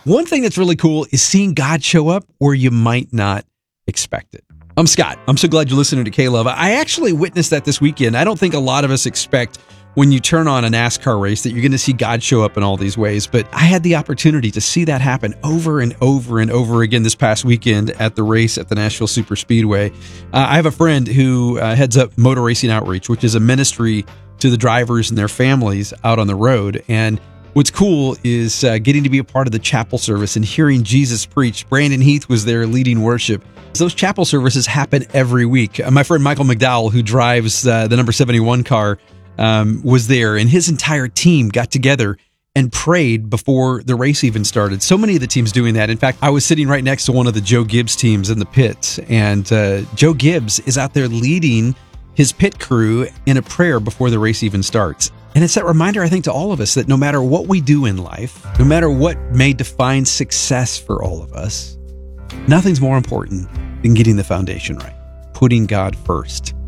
One thing that's really cool is seeing God show up where you might not expect it. I'm Scott. I'm so glad you're listening to K-Love. I actually witnessed that this weekend. I don't think a lot of us expect when you turn on a NASCAR race that you're going to see God show up in all these ways. But I had the opportunity to see that happen over and over and over again this past weekend at the race at the Nashville Superspeedway. I have a friend who heads up Motor Racing Outreach, which is a ministry to the drivers and their families out on the road. And what's cool is getting to be a part of the chapel service and hearing Jesus preach. Brandon Heath was there leading worship. Those chapel services happen every week. My friend Michael McDowell, who drives the number 71 car, was there, and his entire team got together and prayed before the race even started. So many of the teams doing that. In fact, I was sitting right next to one of the Joe Gibbs teams in the pits, and Joe Gibbs is out there leading his pit crew in a prayer before the race even starts. And it's that reminder, I think, to all of us that no matter what we do in life, no matter what may define success for all of us, nothing's more important than getting the foundation right, putting God first.